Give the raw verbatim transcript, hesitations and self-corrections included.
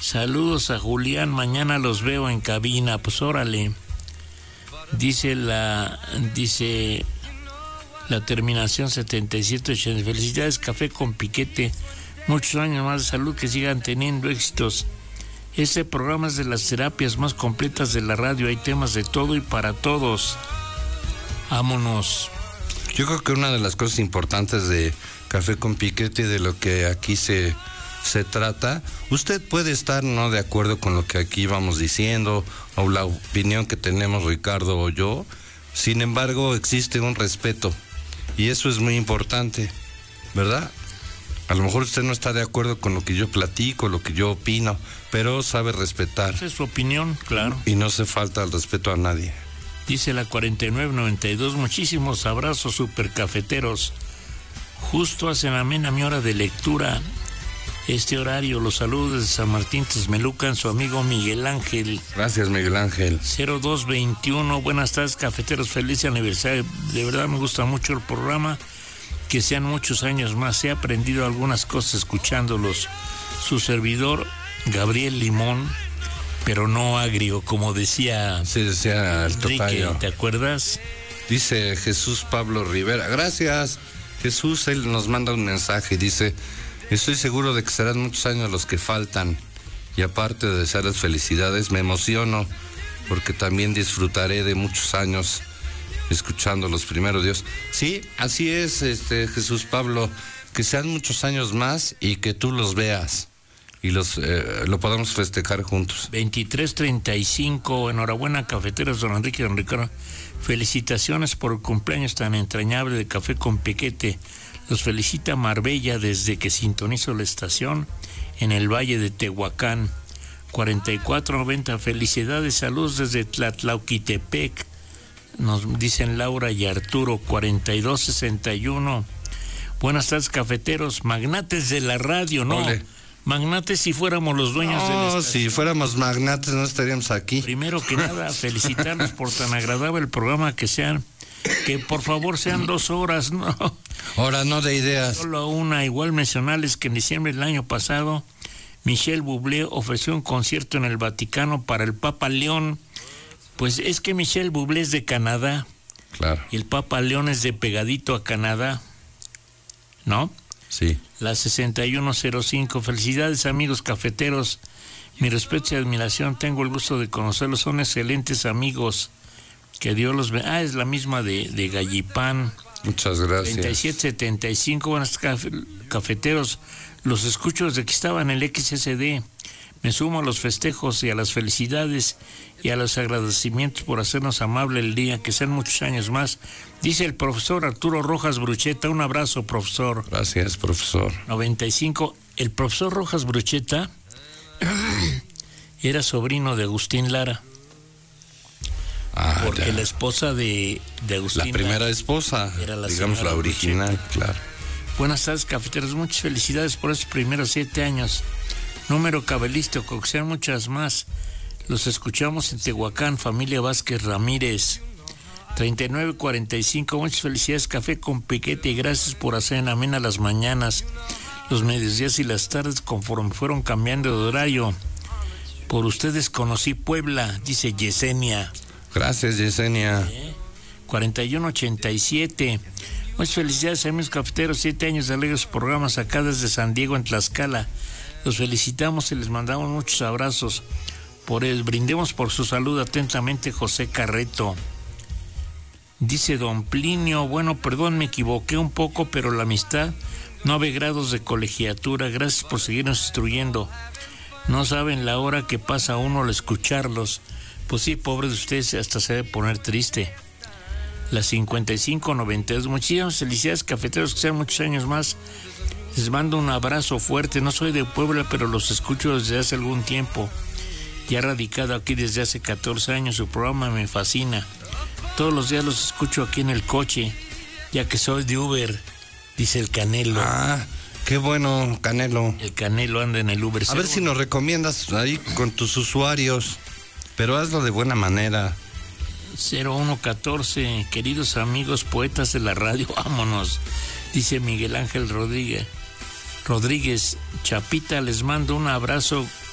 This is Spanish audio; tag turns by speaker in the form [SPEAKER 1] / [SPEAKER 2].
[SPEAKER 1] Saludos a Julián, mañana los veo en cabina, pues órale. Dice la, dice la terminación setenta y siete ochenta. Felicidades, Café con Piquete. Muchos años más de salud, que sigan teniendo éxitos. Este programa es de las terapias más completas de la radio. Hay temas de todo y para todos. Vámonos.
[SPEAKER 2] Yo creo que una de las cosas importantes de Café con Piquete, de lo que aquí se, se trata, usted puede estar no de acuerdo con lo que aquí vamos diciendo, o la opinión que tenemos Ricardo o yo. Sin embargo, existe un respeto, y eso es muy importante, ¿verdad? A lo mejor usted no está de acuerdo con lo que yo platico, lo que yo opino, pero sabe respetar.
[SPEAKER 1] Esa es su opinión, claro.
[SPEAKER 2] Y no se falta el respeto a nadie.
[SPEAKER 1] Dice la cuarenta y nueve noventa y dos, muchísimos abrazos supercafeteros. Justo hacen amena mi hora de lectura. Este horario, los saludos desde San Martín Texmelucan, su amigo Miguel Ángel.
[SPEAKER 2] Gracias, Miguel Ángel.
[SPEAKER 1] cero dos veintiuno, buenas tardes, cafeteros, feliz aniversario. De verdad me gusta mucho el programa. Que sean muchos años más. He aprendido algunas cosas escuchándolos. Su servidor, Gabriel Limón, pero no agrio, como decía,
[SPEAKER 2] sí, decía el
[SPEAKER 1] Enrique,
[SPEAKER 2] tocayo.
[SPEAKER 1] ¿te acuerdas?
[SPEAKER 2] Dice Jesús Pablo Rivera. Gracias, Jesús. Él nos manda un mensaje y dice: estoy seguro de que serán muchos años los que faltan. Y aparte de desearles felicidades, me emociono porque también disfrutaré de muchos años escuchando los primeros Dios. Sí, así es, este Jesús Pablo, que sean muchos años más y que tú los veas y los eh, lo podamos festejar juntos.
[SPEAKER 1] veintitrés treinta y cinco, enhorabuena, cafeteros, don Enrique y don Ricardo. Felicitaciones por el cumpleaños tan entrañable de Café con Piquete. Los felicita Marbella desde que sintonizo la estación en el Valle de Tehuacán. cuarenta y cuatro noventa, felicidades, saludos desde Tlatlauquitepec. Nos dicen Laura y Arturo. Cuarenta y dos sesenta y uno. Buenas tardes, cafeteros, magnates de la radio, ¿no?
[SPEAKER 2] Ole.
[SPEAKER 1] Magnates si fuéramos los dueños
[SPEAKER 2] no,
[SPEAKER 1] de la estación.
[SPEAKER 2] Si fuéramos magnates no estaríamos aquí.
[SPEAKER 1] Primero que nada, felicitarlos por tan agradable el programa, que sean, que por favor sean dos horas, ¿no?
[SPEAKER 2] Ahora no de ideas.
[SPEAKER 1] Solo una. Igual mencionarles que en diciembre del año pasado, Michel Bublé ofreció un concierto en el Vaticano para el Papa León. Pues es que Michel Bublé es de Canadá.
[SPEAKER 2] Claro.
[SPEAKER 1] Y el Papa León es de pegadito a Canadá, ¿no?
[SPEAKER 2] Sí.
[SPEAKER 1] La sesenta y uno cero cinco. Felicidades, amigos cafeteros. Mi respeto y admiración. Tengo el gusto de conocerlos. Son excelentes amigos. Que Dios los bendiga. Ah, es la misma de, de Gallipán.
[SPEAKER 2] Muchas gracias.
[SPEAKER 1] treinta y siete setenta y cinco. Buenas caf- cafeteros. Los escucho desde que estaba en el X S D. Me sumo a los festejos y a las felicidades y a los agradecimientos por hacernos amable el día, que sean muchos años más. Dice el profesor Arturo Rojas Brucheta. Un abrazo, profesor.
[SPEAKER 2] Gracias, profesor.
[SPEAKER 1] noventa y cinco. El profesor Rojas Brucheta era sobrino de Agustín Lara.
[SPEAKER 2] Ah,
[SPEAKER 1] porque
[SPEAKER 2] ya.
[SPEAKER 1] la esposa de, de Agustín
[SPEAKER 2] La primera
[SPEAKER 1] Lara
[SPEAKER 2] esposa,
[SPEAKER 1] era la
[SPEAKER 2] digamos la
[SPEAKER 1] señora
[SPEAKER 2] original,
[SPEAKER 1] Brucheta.
[SPEAKER 2] claro.
[SPEAKER 1] Buenas tardes, cafeteros. Muchas felicidades por estos primeros siete años. Número cabalístico, que sean muchas más. Los escuchamos en Tehuacán, familia Vázquez Ramírez. treinta y nueve cuarenta y cinco. Muchas felicidades, Café con Piquete, y gracias por hacer amena las mañanas, los mediodías y las tardes conforme fueron cambiando de horario. Por ustedes conocí Puebla, dice Yesenia.
[SPEAKER 2] Gracias, Yesenia.
[SPEAKER 1] ¿Eh? cuarenta y uno ochenta y siete. Muchas felicidades, amigos cafeteros. Siete años de alegres programas acá desde San Diego, en Tlaxcala. Los felicitamos y les mandamos muchos abrazos. Por él, brindemos por su salud atentamente, José Carreto. Dice don Plinio, bueno, perdón, me equivoqué un poco, pero la amistad no ve grados de colegiatura. Gracias por seguirnos instruyendo. No saben la hora que pasa uno al escucharlos. Pues sí, pobre de ustedes, hasta se debe poner triste. La cincuenta y cinco noventa y dos. Muchísimas felicidades, cafeteros, que sean muchos años más. Les mando un abrazo fuerte. No soy de Puebla, pero los escucho desde hace algún tiempo. Ya radicado aquí desde hace catorce años, su programa me fascina. Todos los días los escucho aquí en el coche, ya que soy de Uber, dice el Canelo.
[SPEAKER 2] Ah, qué bueno, Canelo.
[SPEAKER 1] El Canelo anda en el Uber.
[SPEAKER 2] A ver si nos recomiendas ahí con tus usuarios, pero hazlo de buena manera.
[SPEAKER 1] cero uno catorce, queridos amigos poetas de la radio, vámonos, dice Miguel Ángel Rodríguez. Rodríguez, Chapita, les mando un abrazo